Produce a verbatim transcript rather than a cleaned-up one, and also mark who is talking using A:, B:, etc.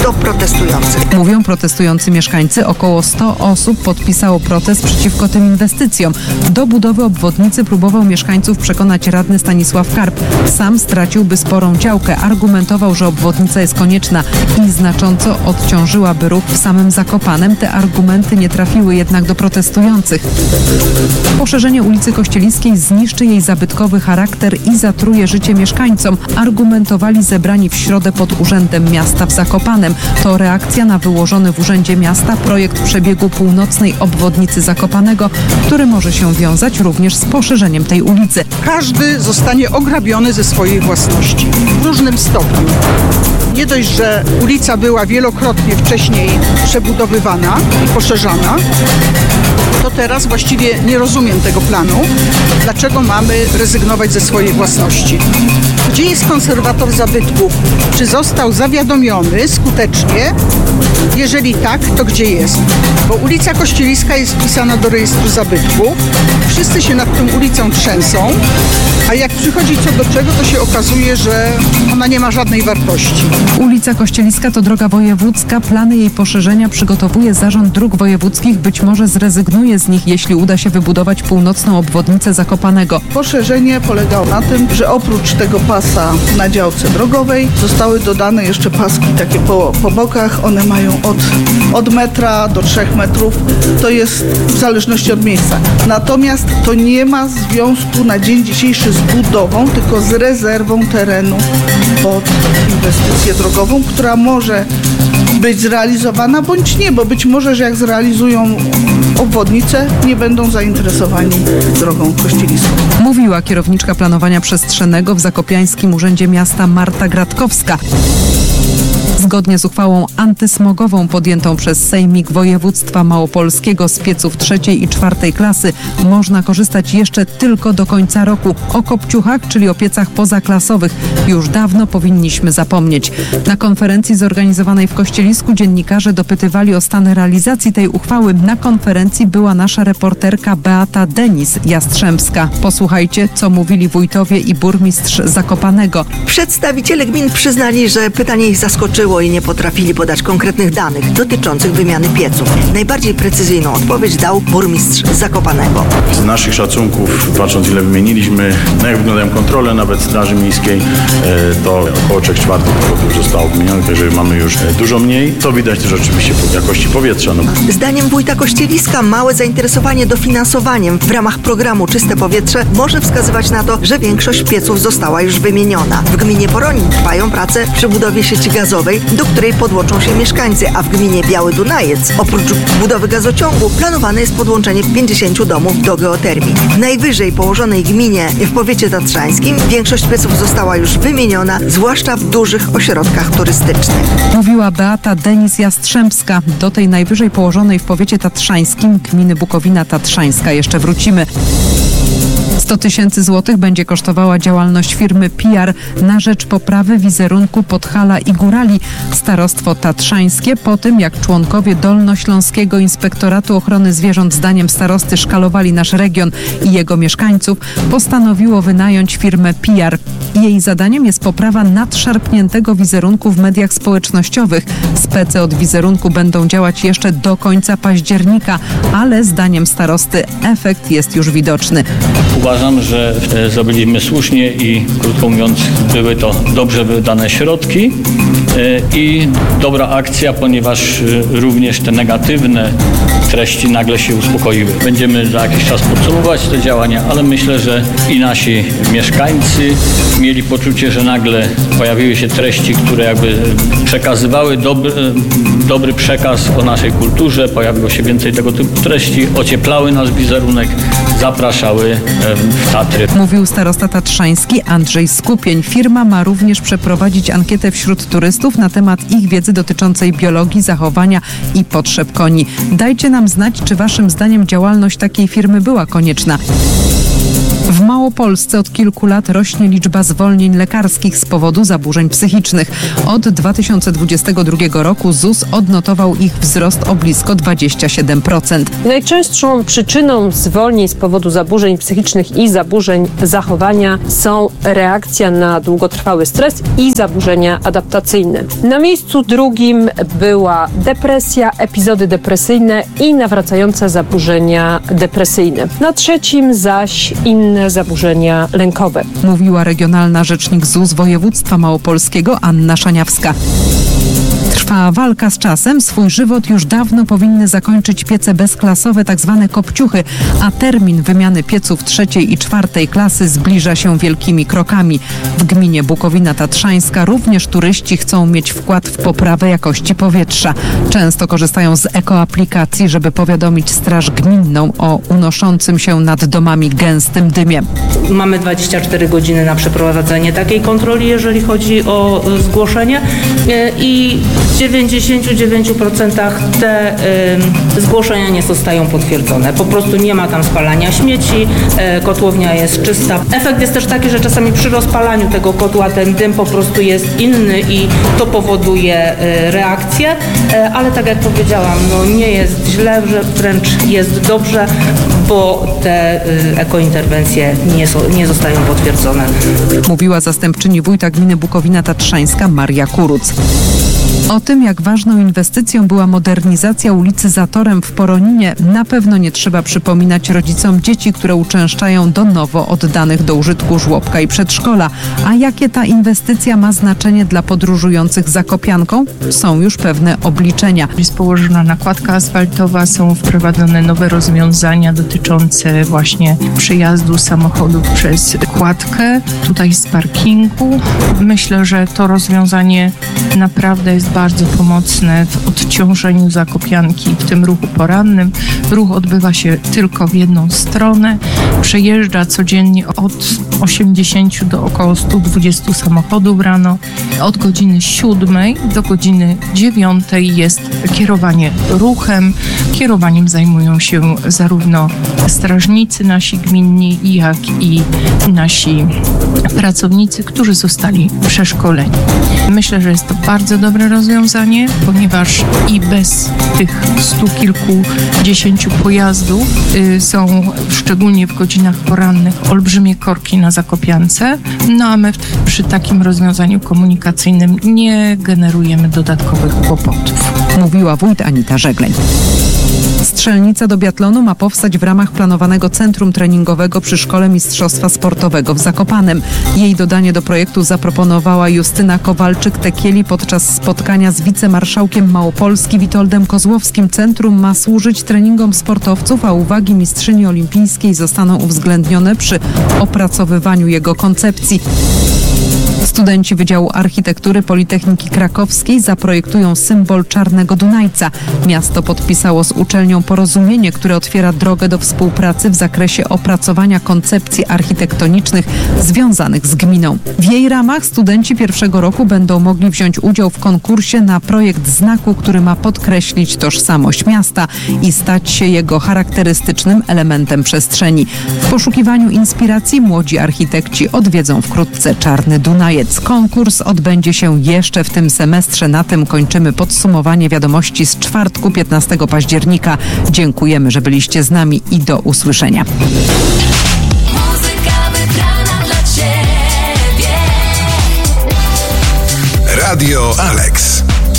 A: do protestujących.
B: Mówią protestujący mieszkańcy. Około sto osób podpisało protest przeciwko tym inwestycjom. Do budowy obwodnicy próbował mieszkańców przekonać radny Stanisław Karp. Sam straciłby sporą działkę. Argumentował, że obwodnica jest konieczna i znacząco odciążyłaby ruch w samym Zakopanem. Te argumenty nie trafiły jednak do protestujących. Poszerzenie ulicy Kościeliskiej zniszczy jej zabytkowy charakter i zatruje życie mieszkańcom, argumentowali zebrani w środę pod Urzędem Miasta w Zakopanem. To reakcja na wyłożony w Urzędzie Miasta projekt przebiegu północnej obwodnicy Zakopanego, który może się wiązać również z poszerzeniem tej ulicy.
C: Każdy zostanie ograbiony ze swojej własności w różnym stopniu. Nie dość, że ulica była wielokrotnie wcześniej przebudowywana i poszerzana, to teraz właściwie nie rozumiem tego planu. Dlaczego mamy rezygnować ze swojej własności? Gdzie jest konserwator zabytków? Czy został zawiadomiony skutecznie? Jeżeli tak, to gdzie jest? Bo ulica Kościeliska jest wpisana do rejestru zabytków. Wszyscy się nad tą ulicą trzęsą, a jak przychodzi co do czego, to się okazuje, że ona nie ma żadnej wartości.
B: Ulica Kościeliska to droga wojewódzka. Plany jej poszerzenia przygotowuje Zarząd Dróg Wojewódzkich. Być może zrezygnuje z nich, jeśli uda się wybudować północną obwodnicę Zakopanego.
D: Poszerzenie polegało na tym, że oprócz tego pasa na działce drogowej zostały dodane jeszcze paski takie po, po bokach. One mają od, od metra do trzech metrów. To jest w zależności od miejsca. Natomiast to nie ma związku na dzień dzisiejszy z budową, tylko z rezerwą terenu pod inwestycję drogową, która może być zrealizowana bądź nie, bo być może, że jak zrealizują obwodnicę, nie będą zainteresowani drogą kościeliską.
B: Mówiła kierowniczka planowania przestrzennego w Zakopiańskim Urzędzie Miasta Marta Gratkowska. Zgodnie z uchwałą antysmogową podjętą przez Sejmik Województwa Małopolskiego z pieców trzeciej i czwartej klasy można korzystać jeszcze tylko do końca roku. O kopciuchach, czyli o piecach pozaklasowych, już dawno powinniśmy zapomnieć. Na konferencji zorganizowanej w Kościelisku dziennikarze dopytywali o stan realizacji tej uchwały. Na konferencji była nasza reporterka Beata Denis-Jastrzębska. Posłuchajcie, co mówili wójtowie i burmistrz Zakopanego.
A: Przedstawiciele gmin przyznali, że pytanie ich zaskoczyło i nie potrafili podać konkretnych danych dotyczących wymiany pieców. Najbardziej precyzyjną odpowiedź dał burmistrz Zakopanego.
E: Z naszych szacunków, patrząc ile wymieniliśmy, no jak wyglądają kontrole nawet Straży Miejskiej, to około trzech czwartych już zostało wymienionych, także mamy już dużo mniej. To widać też oczywiście po jakości powietrza. No.
A: Zdaniem wójta Kościeliska małe zainteresowanie dofinansowaniem w ramach programu Czyste Powietrze może wskazywać na to, że większość pieców została już wymieniona. W gminie Poronin trwają prace przy budowie sieci gazowej, do której podłączą się mieszkańcy, a w gminie Biały Dunajec oprócz budowy gazociągu planowane jest podłączenie pięćdziesięciu domów do geotermii. W najwyżej położonej gminie w powiecie tatrzańskim większość pieców została już wymieniona, zwłaszcza w dużych ośrodkach turystycznych.
B: Mówiła Beata Denis-Jastrzębska. Do tej najwyżej położonej w powiecie tatrzańskim gminy Bukowina Tatrzańska jeszcze wrócimy. sto tysięcy złotych będzie kosztowała działalność firmy P R na rzecz poprawy wizerunku Podhala i Górali. Starostwo tatrzańskie po tym, jak członkowie Dolnośląskiego Inspektoratu Ochrony Zwierząt zdaniem starosty szkalowali nasz region i jego mieszkańców, postanowiło wynająć firmę P R. Jej zadaniem jest poprawa nadszarpniętego wizerunku w mediach społecznościowych. Spece od wizerunku będą działać jeszcze do końca października, ale zdaniem starosty efekt jest już widoczny.
F: Uważam, że zrobiliśmy słusznie i krótko mówiąc były to dobrze wydane środki i dobra akcja, ponieważ również te negatywne treści nagle się uspokoiły. Będziemy za jakiś czas podsumować te działania, ale myślę, że i nasi mieszkańcy mieli poczucie, że nagle pojawiły się treści, które jakby przekazywały dobry, dobry przekaz o naszej kulturze, pojawiło się więcej tego typu treści, ocieplały nasz wizerunek, zapraszały w Tatry.
B: Mówił starosta tatrzański Andrzej Skupień. Firma ma również przeprowadzić ankietę wśród turystów na temat ich wiedzy dotyczącej biologii, zachowania i potrzeb koni. Dajcie nam znać, czy waszym zdaniem działalność takiej firmy była konieczna. W Mało Małopolsce od kilku lat rośnie liczba zwolnień lekarskich z powodu zaburzeń psychicznych. Od dwa tysiące dwudziestego drugiego roku Z U S odnotował ich wzrost o blisko dwadzieścia siedem procent.
G: Najczęstszą przyczyną zwolnień z powodu zaburzeń psychicznych i zaburzeń zachowania są reakcja na długotrwały stres i zaburzenia adaptacyjne. Na miejscu drugim była depresja, epizody depresyjne i nawracające zaburzenia depresyjne. Na trzecim zaś inne zaburzenia lękowe.
B: Mówiła regionalna rzecznik Z U S województwa małopolskiego Anna Szaniawska. Trwa walka z czasem. Swój żywot już dawno powinny zakończyć piece bezklasowe, tak zwane kopciuchy, a termin wymiany pieców trzeciej i czwartej klasy zbliża się wielkimi krokami. W gminie Bukowina Tatrzańska również turyści chcą mieć wkład w poprawę jakości powietrza. Często korzystają z ekoaplikacji, żeby powiadomić Straż Gminną o unoszącym się nad domami gęstym dymie.
H: Mamy dwadzieścia cztery godziny na przeprowadzenie takiej kontroli, jeżeli chodzi o zgłoszenie, i w dziewięćdziesięciu dziewięciu procentach te y, zgłoszenia nie zostają potwierdzone. Po prostu nie ma tam spalania śmieci, y, kotłownia jest czysta. Efekt jest też taki, że czasami przy rozpalaniu tego kotła ten dym po prostu jest inny i to powoduje y, reakcję, y, ale tak jak powiedziałam, no nie jest źle, że wręcz jest dobrze, bo te y, ekointerwencje nie, so, nie zostają potwierdzone.
B: Mówiła zastępczyni wójta gminy Bukowina Tatrzańska Maria Kuruc. O tym, jak ważną inwestycją była modernizacja ulicy Zatorem w Poroninie, na pewno nie trzeba przypominać rodzicom dzieci, które uczęszczają do nowo oddanych do użytku żłobka i przedszkola. A jakie ta inwestycja ma znaczenie dla podróżujących Zakopianką? Są już pewne obliczenia.
I: Jest położona nakładka asfaltowa, są wprowadzone nowe rozwiązania dotyczące właśnie przejazdu samochodów przez kładkę, tutaj z parkingu. Myślę, że to rozwiązanie naprawdę jest bardzo pomocne w odciążeniu Zakopianki, w tym ruchu porannym. Ruch odbywa się tylko w jedną stronę. Przejeżdża codziennie od osiemdziesięciu do około stu dwudziestu samochodów rano. Od godziny siódmej do godziny dziewiątej jest kierowanie ruchem. Kierowaniem zajmują się zarówno strażnicy nasi gminni, jak i nasi pracownicy, którzy zostali przeszkoleni. Myślę, że jest to bardzo dobre rozwiązanie, ponieważ i bez tych stu kilkudziesięciu pojazdów y, są szczególnie w godzinach porannych olbrzymie korki na Zakopiance, no a my w, przy takim rozwiązaniu komunikacyjnym nie generujemy dodatkowych kłopotów.
B: Mówiła wójt Anita Żegleń. Strzelnica do biatlonu ma powstać w ramach planowanego centrum treningowego przy Szkole Mistrzostwa Sportowego w Zakopanem. Jej dodanie do projektu zaproponowała Justyna Kowalczyk-Tekieli podczas spotkania z wicemarszałkiem Małopolski Witoldem Kozłowskim. Centrum ma służyć treningom sportowców, a uwagi mistrzyni olimpijskiej zostaną uwzględnione przy opracowywaniu jego koncepcji. Studenci Wydziału Architektury Politechniki Krakowskiej zaprojektują symbol Czarnego Dunajca. Miasto podpisało z uczelnią porozumienie, które otwiera drogę do współpracy w zakresie opracowania koncepcji architektonicznych związanych z gminą. W jej ramach studenci pierwszego roku będą mogli wziąć udział w konkursie na projekt znaku, który ma podkreślić tożsamość miasta i stać się jego charakterystycznym elementem przestrzeni. W poszukiwaniu inspiracji młodzi architekci odwiedzą wkrótce Czarny Dunajec. Konkurs odbędzie się jeszcze w tym semestrze. Na tym kończymy podsumowanie wiadomości z czwartku piętnastego października. Dziękujemy, że byliście z nami i do usłyszenia.
J: Muzyka wybrana dla Ciebie. Radio Alex.